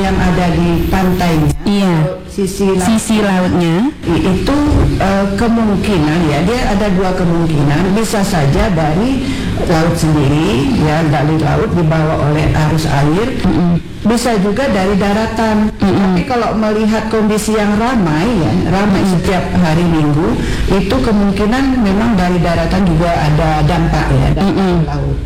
yang ada di pantainya, sisi lautnya itu kemungkinan ya, dia ada dua kemungkinan. Bisa saja dari laut sendiri, ya, dari laut dibawa oleh arus air. Bisa juga dari daratan. Tapi kalau melihat kondisi yang ramai setiap hari Minggu, itu kemungkinan memang dari daratan juga ada dampak ya, dampak laut.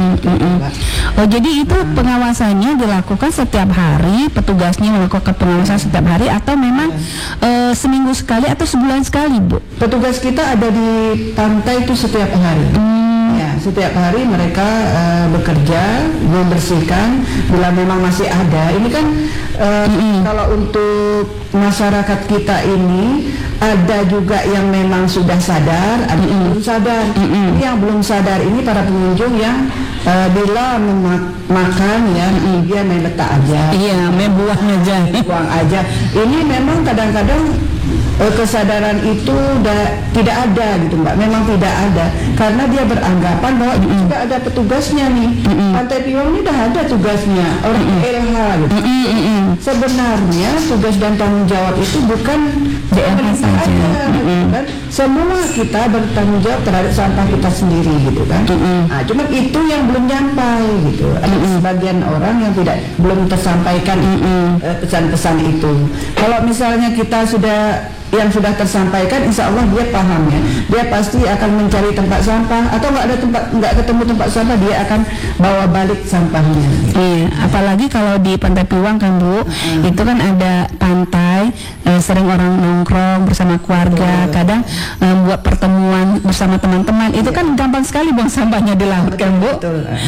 Oh, jadi itu pengawasannya dilakukan setiap hari, petugasnya melakukan pengawasan setiap hari, atau memang seminggu sekali atau sebulan sekali, Bu? Petugas kita ada di pantai itu setiap hari. Ya, setiap hari mereka bekerja, membersihkan bila memang masih ada. Ini kan kalau untuk masyarakat kita ini ada juga yang memang sudah sadar, ada yang belum sadar. Ini yang belum sadar ini para pengunjung yang bila makan ya, dia main letak aja. Iya, main buang aja. Ini memang kadang-kadang kesadaran itu tidak ada gitu Mbak, memang tidak ada, karena dia beranggapan bahwa sudah ada petugasnya nih. Pantai Piwang ini sudah ada tugasnya orang DLH gitu. Sebenarnya tugas dan tanggung jawab itu bukan DLH saja, kan? Semua kita bertanggung jawab terhadap sampah kita sendiri gitu kan. Nah, cuma itu yang belum nyampai gitu. Ada sebagian orang yang belum tersampaikan pesan-pesan itu. Kalau misalnya kita sudah tersampaikan, insya Allah dia paham ya. Dia pasti akan mencari tempat sampah, atau nggak ketemu tempat sampah, dia akan bawa balik sampahnya. Iya, apalagi kalau di Pantai Piwang kan Bu, itu kan ada pantai, sering orang nongkrong bersama keluarga, kadang buat pertemuan bersama teman-teman, itu kan gampang sekali buang sampahnya di laut kan Bu.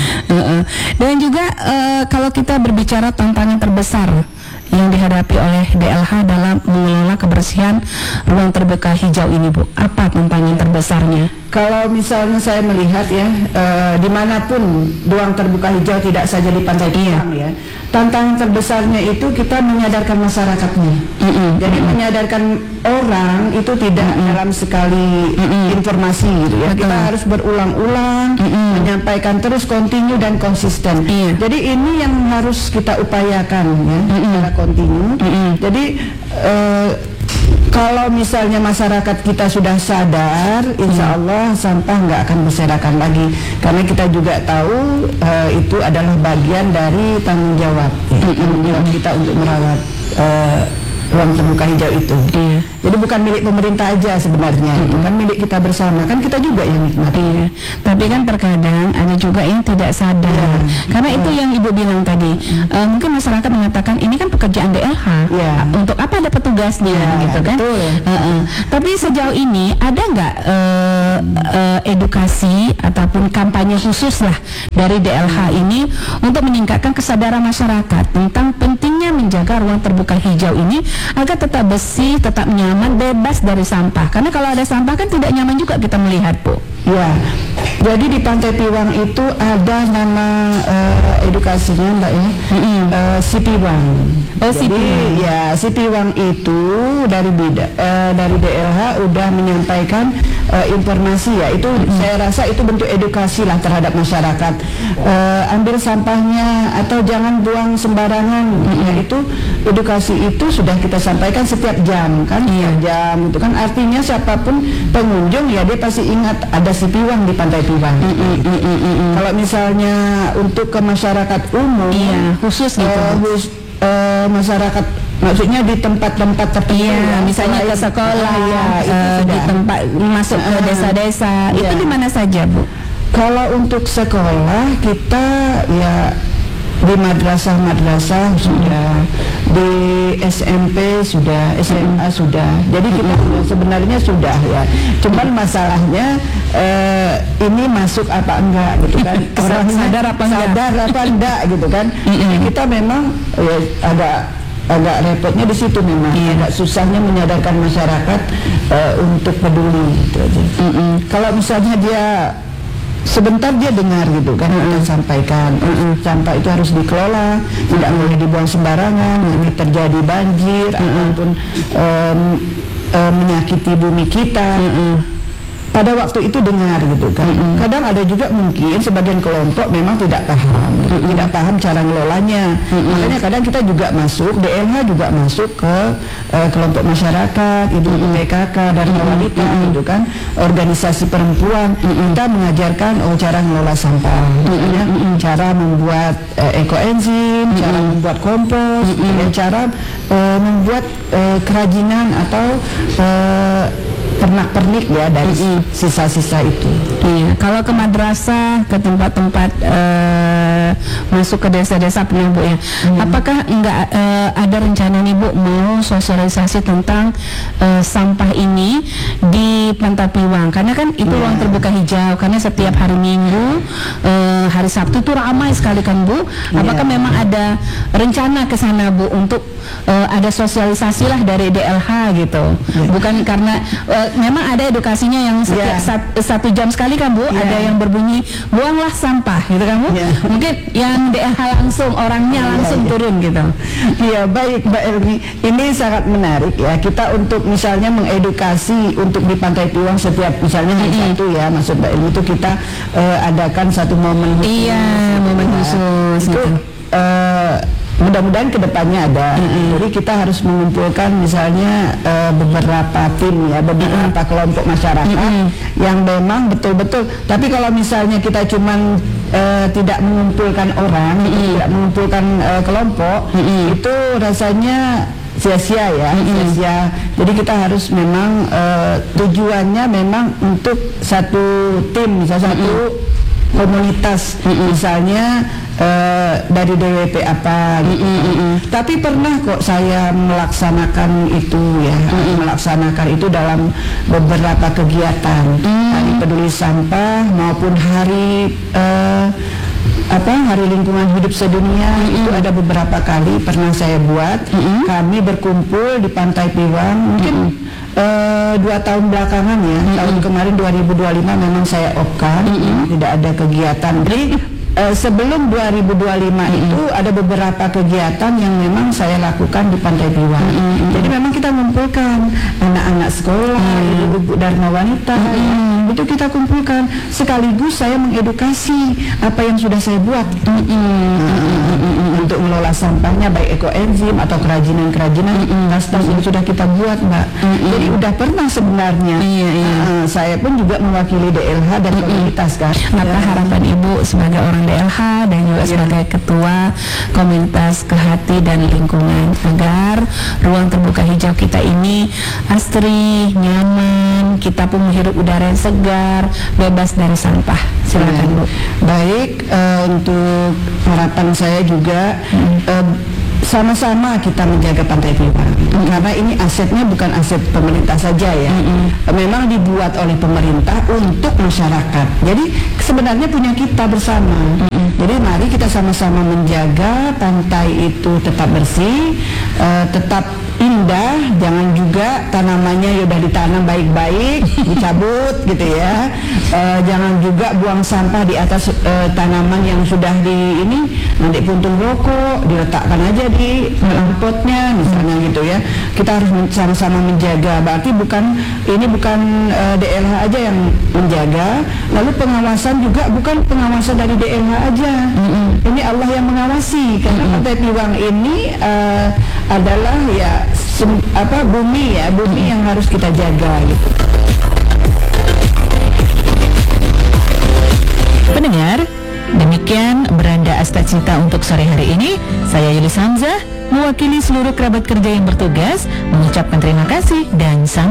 Dan juga kalau kita berbicara tantangan terbesar yang dihadapi oleh DLH dalam mengelola kebersihan ruang terbuka hijau ini, Bu, apa tantangan terbesarnya? Kalau misalnya saya melihat ya, dimanapun ruang terbuka hijau, tidak saja di Pantai Piwang ya, tantangan terbesarnya itu kita menyadarkan masyarakatnya. Jadi menyadarkan orang itu tidak dalam sekali informasi gitu ya. Kita harus berulang-ulang, menyampaikan terus, kontinu dan konsisten. Jadi ini yang harus kita upayakan ya, secara kontinu. Jadi kalau misalnya masyarakat kita sudah sadar, insya Allah sampah nggak akan berserakan lagi, karena kita juga tahu itu adalah bagian dari tanggung jawab kita untuk merawat ruang terbuka hijau itu. Jadi bukan milik pemerintah aja sebenarnya, itu kan milik kita bersama, kan kita juga yang nikmati. Tapi kan terkadang ada juga yang tidak sadar, karena itu yang Ibu bilang tadi. Mungkin masyarakat mengatakan ini kan pekerjaan DLH, untuk apa ada petugasnya gitu kan. Tapi sejauh ini ada nggak edukasi ataupun kampanye khusus lah dari DLH ini untuk meningkatkan kesadaran masyarakat tentang pentingnya menjaga ruang terbuka hijau ini agar tetap bersih, tetap nyaman, bebas dari sampah. Karena kalau ada sampah kan tidak nyaman juga kita melihat, Bu. Ya, jadi di Pantai Piwang itu ada nama edukasinya Mbak ya, Si Piwang. Jadi ya, Si Piwang itu dari DLH udah menyampaikan informasi ya, itu saya rasa itu bentuk edukasi lah terhadap masyarakat. Ambil sampahnya atau jangan buang sembarangan, ya, itu edukasi itu sudah kita sampaikan setiap jam kan, setiap jam itu kan, artinya siapapun pengunjung ya dia pasti ingat ada Si Piwang di Pantai Piwang. Kalau misalnya untuk ke masyarakat umum, khusus gitu, masyarakat maksudnya di tempat-tempat tertentu, misalnya ke sekolah, di tempat masuk ke desa-desa, itu di mana saja, Bu? Kalau untuk sekolah kita ya di madrasah sudah, di SMP sudah, SMA sudah. Jadi kita sebenarnya sudah ya. Cuman masalahnya ini masuk apa enggak gitu kan. Orang sadar apa enggak gitu kan. Kita memang ya, agak repotnya di situ memang. Agak susahnya menyadarkan masyarakat untuk peduli gitu aja. Kalau misalnya dia sebentar dia dengar gitu kan, kita sampaikan sampah itu harus dikelola, tidak boleh dibuang sembarangan, nanti terjadi banjir ataupun menyakiti bumi kita. pada waktu itu dengar gitu kan. Kadang ada juga mungkin sebagian kelompok memang tidak paham, tidak paham cara ngelolanya. Makanya kadang kita juga masuk, DLH juga masuk ke kelompok masyarakat, ibu PKK dan wanita gitu kan, organisasi perempuan. Kita mengajarkan cara ngelola sampah, misalnya cara membuat ekoenzim, cara membuat kompos, dan cara membuat kerajinan atau pernak-pernik ya dari sisa-sisa itu. Iya, kalau ke madrasah, ke tempat-tempat masuk ke desa-desa pernah Bu ya. Apakah enggak ada rencana nih Bu mau sosialisasi tentang sampah ini di Pantai Piwang? Karena kan itu ruang terbuka hijau. Karena setiap hari Minggu, hari Sabtu itu ramai sekali kan Bu. Apakah memang ada rencana ke sana Bu untuk ada sosialisasi lah dari DLH gitu? Bukan karena memang ada edukasinya yang setiap 1 jam sekali kan Bu, ada yang berbunyi buanglah sampah gitu kan Bu. Mungkin yang DLH langsung orangnya langsung turun gitu. Iya, baik Mbak Elmi, ini sangat menarik ya, kita untuk misalnya mengedukasi untuk di Pantai Piwang setiap misalnya hari Sabtu ya, maksud Mbak Elmi itu kita adakan satu momen khusus. Iya, momen khusus itu gitu. Mudah-mudahan kedepannya ada. Jadi kita harus mengumpulkan misalnya beberapa tim ya, beberapa kelompok masyarakat yang memang betul-betul. Tapi kalau misalnya kita cuman tidak mengumpulkan orang, tidak mengumpulkan kelompok, itu rasanya sia-sia ya, sia-sia. Jadi kita harus memang tujuannya memang untuk satu tim, misalnya satu komunitas, misalnya dari DWP apa gitu. Tapi pernah kok saya melaksanakan itu ya, melaksanakan itu dalam beberapa kegiatan, hari peduli sampah maupun hari Hari Lingkungan Hidup Sedunia. Itu ada beberapa kali pernah saya buat. Kami berkumpul di Pantai Piwang mungkin 2 tahun belakangan ya. Tahun kemarin 2025 memang saya opkan, tidak ada kegiatan. Jadi sebelum 2025 itu ada beberapa kegiatan yang memang saya lakukan di Pantai Piwang. Jadi memang kita mengumpulkan anak-anak sekolah, ibu-ibu Dharma Wanita, itu kita kumpulkan. Sekaligus saya mengedukasi apa yang sudah saya buat untuk mengelola sampahnya, baik ekoenzim atau kerajinan-kerajinan, tas-tas yang sudah kita buat, Mbak. Jadi udah pernah sebenarnya. Saya pun juga mewakili DLH dan komunitas kan. Apa harapan Ibu sebagai orang DLH dan juga sebagai ketua komunitas Kehati dan Lingkungan agar ruang terbuka hijau kita ini asri, nyaman, kita pun menghirup udara yang segar, bebas dari sampah. Silakan Bu. Baik, untuk harapan saya juga sama-sama kita menjaga Pantai Piwang, karena ini asetnya bukan aset pemerintah saja ya, memang dibuat oleh pemerintah untuk masyarakat. Jadi sebenarnya punya kita bersama. Jadi mari kita sama-sama menjaga pantai itu tetap bersih, tetap indah, jangan juga tanamannya udah ditanam baik-baik dicabut gitu ya. Jangan juga buang sampah di atas tanaman yang sudah di ini, nanti puntung rokok diletakkan aja di potnya misalnya gitu ya. Kita harus sama-sama menjaga. Berarti bukan DLH aja yang menjaga, lalu pengawasan juga bukan pengawasan dari DLH aja. Ini Allah yang mengawasi, karena Pantai Piwang ini adalah ya bumi yang harus kita jaga gitu. Pendengar, demikian Beranda Astagfirullah untuk sore hari ini. Saya Yulis Hamzah, mewakili seluruh kerabat kerja yang bertugas, mengucapkan terima kasih dan sampai